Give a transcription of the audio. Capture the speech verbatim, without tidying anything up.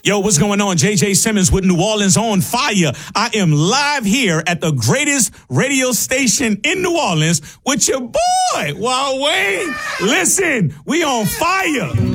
Yo, what's going on? J J Simmons with New Orleans on Fire. I am live here at the greatest radio station in New Orleans with your boy, Wild Wayne. Listen, we on fire.